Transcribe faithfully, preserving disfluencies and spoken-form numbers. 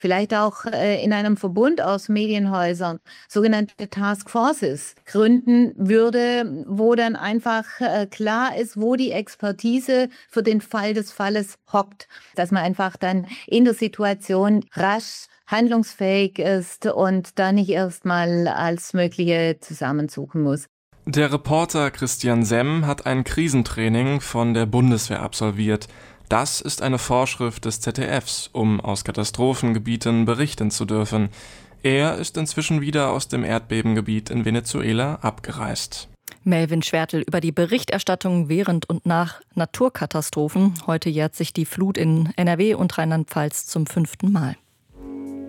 vielleicht auch äh, in einem Verbund aus Medienhäusern sogenannte Taskforces gründen würde, wo dann einfach äh, klar ist, wo die Expertise für den Fall des Falles hockt, dass man einfach dann in der Situation rasch handlungsfähig ist und da nicht erstmal als Mögliche zusammensuchen muss. Der Reporter Christian Semm hat ein Krisentraining von der Bundeswehr absolviert. Das ist eine Vorschrift des Z D Fs, um aus Katastrophengebieten berichten zu dürfen. Er ist inzwischen wieder aus dem Erdbebengebiet in Venezuela abgereist. Melvin Schwertl über die Berichterstattung während und nach Naturkatastrophen. Heute jährt sich die Flut in N R W und Rheinland-Pfalz zum fünften Mal.